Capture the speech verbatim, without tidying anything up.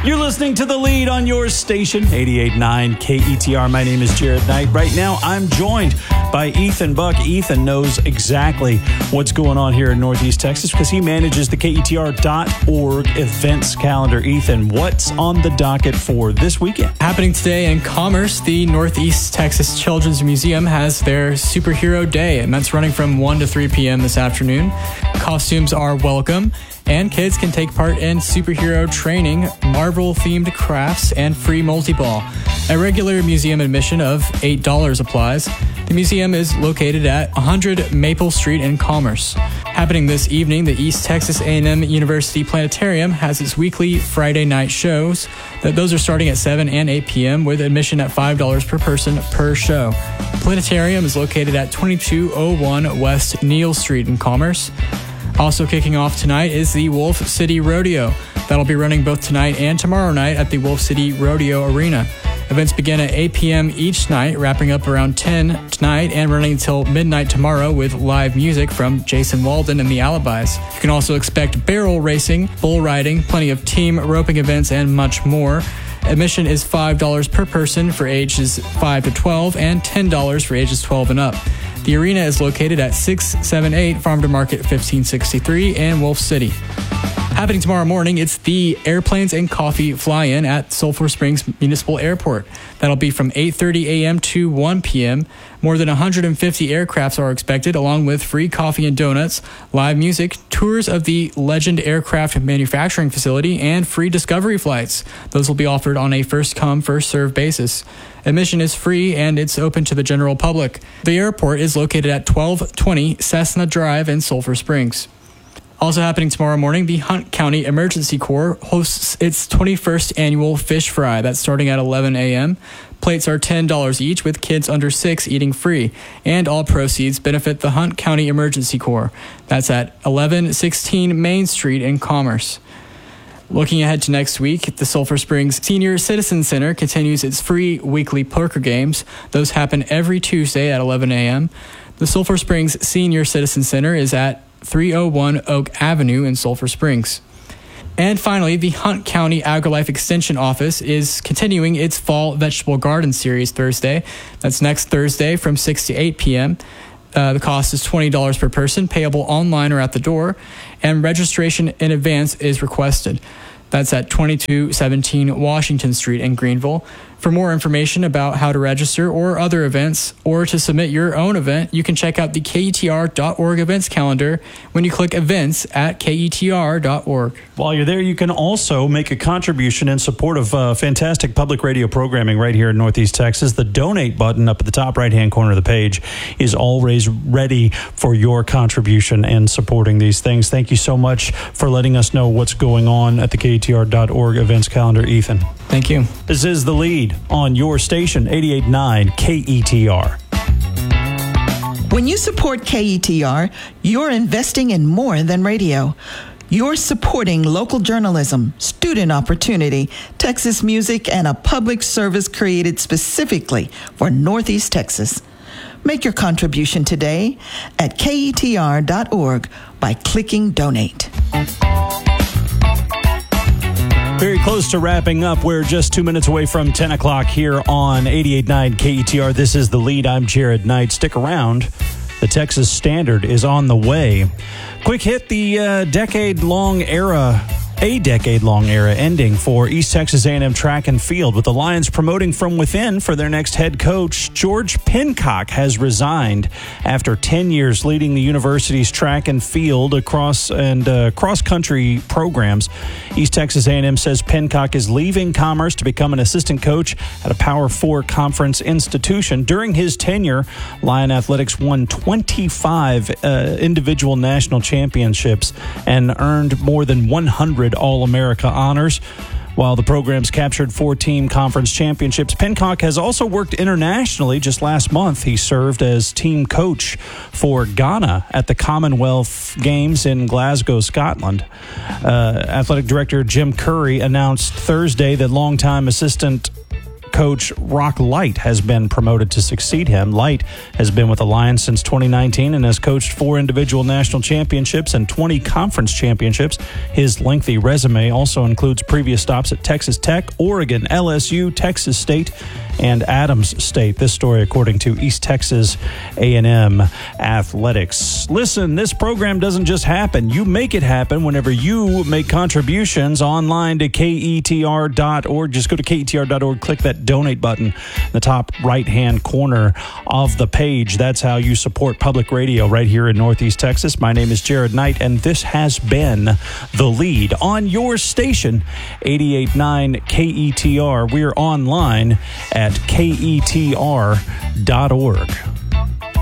You're listening to The Lead on your station, eighty-eight point nine K E T R. My name is Jared Knight. Right now, I'm joined by Ethan Buck. Ethan knows exactly what's going on here in Northeast Texas because he manages the K E T R dot org events calendar. Ethan, what's on the docket for this weekend? Happening today in Commerce, the Northeast Texas Children's Museum has their Superhero Day, and that's running from one to three p.m. this afternoon. Costumes are welcome, and kids can take part in superhero training, Marvel-themed crafts, and free multi-ball. A regular museum admission of eight dollars applies. The museum is located at one hundred Maple Street in Commerce. Happening this evening, the East Texas A and M University Planetarium has its weekly Friday night shows. Those are starting at seven and eight p.m. with admission at five dollars per person per show. The Planetarium is located at twenty-two oh one West Neal Street in Commerce. Also kicking off tonight is the Wolf City Rodeo. That'll be running both tonight and tomorrow night at the Wolf City Rodeo Arena. Events begin at eight p.m. each night, wrapping up around ten tonight and running until midnight tomorrow with live music from Jason Walden and the Alibis. You can also expect barrel racing, bull riding, plenty of team roping events, and much more. Admission is five dollars per person for ages five to twelve and ten dollars for ages twelve and up. The arena is located at six seventy-eight Farm to Market fifteen sixty-three in Wolf City. Happening tomorrow morning, it's the Airplanes and Coffee Fly-In at Sulphur Springs Municipal Airport. That'll be from eight thirty a.m. to one p.m. More than one hundred fifty aircrafts are expected, along with free coffee and donuts, live music, tours of the Legend Aircraft Manufacturing Facility, and free discovery flights. Those will be offered on a first-come, first-served basis. Admission is free and it's open to the general public. The airport is located at twelve twenty Cessna Drive in Sulphur Springs. Also happening tomorrow morning, the Hunt County Emergency Corps hosts its twenty-first annual Fish Fry. That's starting at eleven a.m. Plates are ten dollars each, with kids under six eating free, and all proceeds benefit the Hunt County Emergency Corps. That's at eleven sixteen Main Street in Commerce. Looking ahead to next week, the Sulphur Springs Senior Citizen Center continues its free weekly poker games. Those happen every Tuesday at eleven a.m. The Sulphur Springs Senior Citizen Center is at three oh one Oak Avenue in Sulphur Springs. And finally, the Hunt County AgriLife Extension Office is continuing its Fall Vegetable Garden Series Thursday. That's next Thursday from six to eight p.m. Uh, the cost is twenty dollars per person, payable online or at the door, and registration in advance is requested. That's at twenty-two seventeen Washington Street in Greenville. For more information about how to register or other events, or to submit your own event, you can check out the K E T R dot org events calendar when you click events at K E T R dot org. While you're there, you can also make a contribution in support of uh, fantastic public radio programming right here in Northeast Texas. The donate button up at the top right-hand corner of the page is always ready for your contribution and supporting these things. Thank you so much for letting us know what's going on at the K E T R dot org events calendar, Ethan. Thank you. This is The Lead on your station, eighty-eight point nine K E T R. When you support K E T R, you're investing in more than radio. You're supporting local journalism, student opportunity, Texas music, and a public service created specifically for Northeast Texas. Make your contribution today at K E T R dot org by clicking Donate. Very close to wrapping up. We're just two minutes away from ten o'clock here on eighty-eight point nine K E T R. This is The Lead. I'm Jared Knight. Stick around. The Texas Standard is on the way. Quick hit, the uh, decade-long era, a decade-long era ending for East Texas A and M track and field, with the Lions promoting from within for their next head coach. George Pincock has resigned after ten years leading the university's track and field across and uh, cross-country programs. East Texas A and M says Pincock is leaving Commerce to become an assistant coach at a Power Four conference institution. During his tenure, Lion Athletics won twenty-five uh, individual national championships and earned more than one hundred All-America honors. While the program's captured four-team conference championships, Pincock has also worked internationally. Just last month, he served as team coach for Ghana at the Commonwealth Games in Glasgow, Scotland. Uh, Athletic Director Jim Curry announced Thursday that longtime assistant coach Rock Light has been promoted to succeed him. Light has been with the Lions since twenty nineteen and has coached four individual national championships and twenty conference championships. His lengthy resume also includes previous stops at Texas Tech, Oregon, L S U, Texas State, and Adams State. This story according to East Texas A and M Athletics. Listen, this program doesn't just happen. You make it happen whenever you make contributions online to K E T R dot org. Just go to K E T R dot org, click that donate button in the top right-hand corner of the page. That's how you support public radio right here in Northeast Texas. My name is Jared Knight, and this has been The Lead on your station, eighty-eight point nine K E T R. We're online at K E T R dot org.